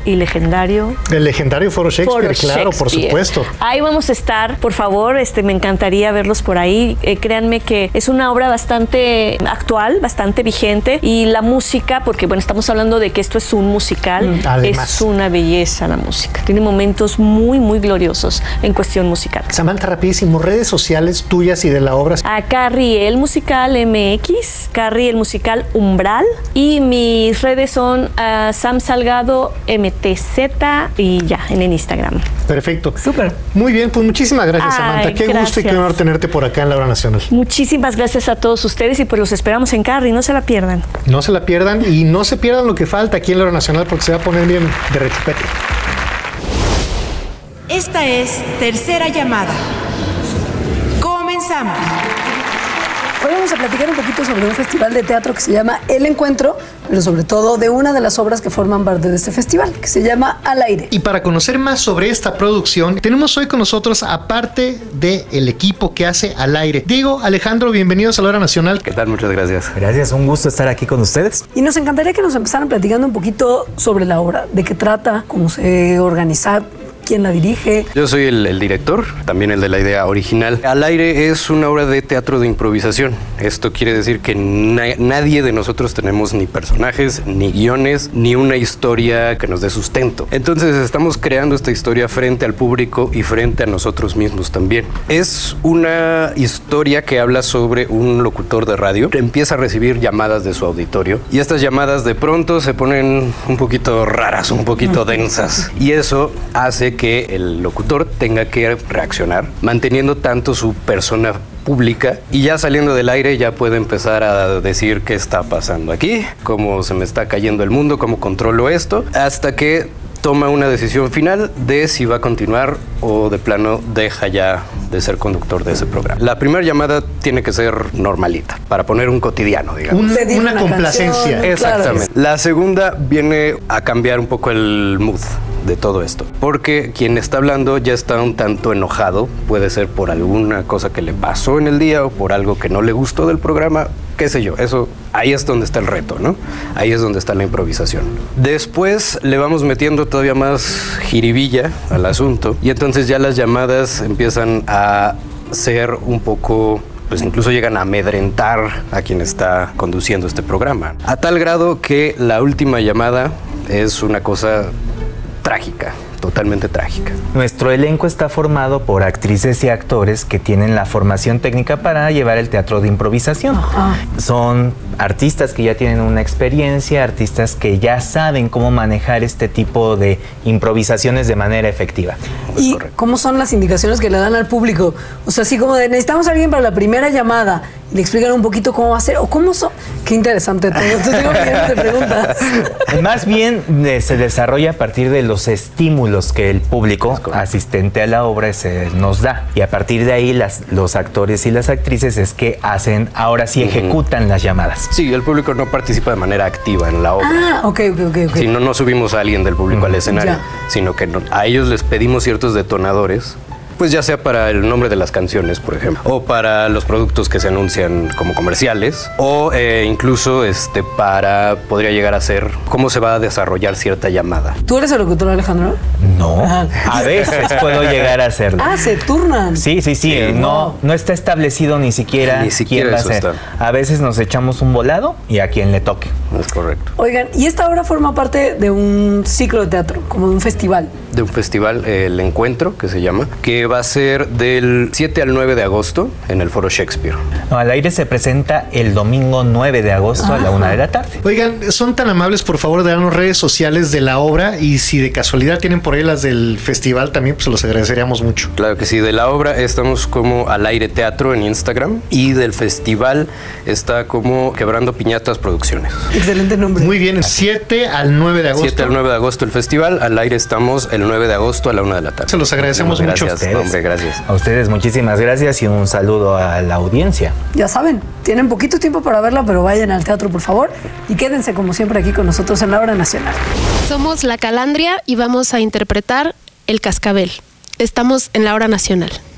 y legendario. El legendario Foro Shakespeare, claro, por supuesto. Ahí vamos a estar, por favor, me encantaría verlos por ahí. Créanme que es una obra bastante actual, bastante vigente, y la música, porque bueno, estamos hablando de que esto es un musical, además, es una belleza la música. Tiene momentos muy, muy gloriosos en cuestión musical. Samantha, rapidísimo, redes sociales tuyas y de la obra. A Carrie el Musical MX, Carrie el Musical Umbral, y mis redes son Sam Salgado MTZ y ya, en el Instagram. Perfecto. Súper. Muy bien, pues muchísimas gracias, Samantha. Qué gusto y qué honor tenerte por acá en la Hora Nacional. Muchísimas gracias a todos ustedes y pues los esperamos en Carrie, no se la pierdan. No se la pierdan y no se pierdan lo que falta aquí en la Hora Nacional porque se va a poner bien de rechupete. Esta es Tercera Llamada. Comenzamos. Hoy vamos a platicar un poquito sobre un festival de teatro que se llama El Encuentro, pero sobre todo de una de las obras que forman parte de este festival, que se llama Al Aire. Y para conocer más sobre esta producción, tenemos hoy con nosotros, aparte del equipo que hace Al Aire, Diego, Alejandro, bienvenidos a la Hora Nacional. ¿Qué tal? Muchas gracias. Gracias, un gusto estar aquí con ustedes. Y nos encantaría que nos empezaran platicando un poquito sobre la obra, de qué trata, cómo se organiza, quién la dirige. Yo soy el director, también el de la idea original. Al Aire es una obra de teatro de improvisación. Esto quiere decir que nadie de nosotros tenemos ni personajes, ni guiones, ni una historia que nos dé sustento. Entonces estamos creando esta historia frente al público y frente a nosotros mismos también. Es una historia que habla sobre un locutor de radio que empieza a recibir llamadas de su auditorio y estas llamadas de pronto se ponen un poquito raras, un poquito densas, y eso hace que el locutor tenga que reaccionar, manteniendo tanto su persona pública, y ya saliendo del aire ya puede empezar a decir qué está pasando aquí, cómo se me está cayendo el mundo, cómo controlo esto, hasta que toma una decisión final de si va a continuar o de plano deja ya de ser conductor de ese programa. La primera llamada tiene que ser normalita, para poner un cotidiano, digamos. Una complacencia. Canción, exactamente. Claro. La segunda viene a cambiar un poco el mood de todo esto, porque quien está hablando ya está un tanto enojado, puede ser por alguna cosa que le pasó en el día o por algo que no le gustó del programa, qué sé yo, eso, ahí es donde está el reto, ¿no? Ahí es donde está la improvisación. Después le vamos metiendo todavía más jiribilla al asunto y entonces ya las llamadas empiezan a ser un poco, pues incluso llegan a amedrentar a quien está conduciendo este programa. A tal grado que la última llamada es una cosa trágica. Totalmente trágica. Nuestro elenco está formado por actrices y actores que tienen la formación técnica para llevar el teatro de improvisación. Ajá. Son artistas que ya tienen una experiencia, artistas que ya saben cómo manejar este tipo de improvisaciones de manera efectiva. ¿Y cómo son las indicaciones que le dan al público? O sea, así como de necesitamos a alguien para la primera llamada y le explican un poquito cómo va a ser o cómo son. Qué interesante todo. Te tengo millones de preguntas. Más bien se desarrolla a partir de los estímulos que el público asistente a la obra nos da. Y a partir de ahí los actores y las actrices es que hacen, ahora sí ejecutan las llamadas. Sí, el público no participa de manera activa en la obra. Ah, ok. Si no subimos a alguien del público al escenario, sino que a ellos les pedimos ciertos detonadores, pues ya sea para el nombre de las canciones, por ejemplo, o para los productos que se anuncian como comerciales, o incluso podría llegar a ser cómo se va a desarrollar cierta llamada. ¿Tú eres el locutor, Alejandro? No, a veces puedo llegar a hacerlo. Ah, se turnan. Sí. No está establecido ni siquiera quién va a ser. A veces nos echamos un volado y a quien le toque. Es correcto. Oigan, y esta obra forma parte de un ciclo de teatro, como de un festival. De un festival, El Encuentro, que se llama, que va a ser del 7 al 9 de agosto en el Foro Shakespeare. No, Al Aire se presenta el domingo 9 de agosto a la 1 de la tarde. Oigan, son tan amables, por favor, de darnos redes sociales de la obra y si de casualidad tienen por ahí las del festival también, pues los agradeceríamos mucho. Claro que sí, de la obra estamos como Al Aire Teatro en Instagram y del festival está como Quebrando Piñatas Producciones. Excelente nombre. Muy bien, 7 al 9 de agosto. 7 al 9 de agosto el festival, Al Aire estamos el 9 de agosto a la 1 de la tarde. Se los agradecemos mucho. Gracias, hombre, gracias. A ustedes muchísimas gracias y un saludo a la audiencia. Ya saben, tienen poquito tiempo para verla, pero vayan al teatro, por favor, y quédense como siempre aquí con nosotros en la Hora Nacional. Somos La Calandria y vamos a interpretar El Cascabel. Estamos en la Hora Nacional.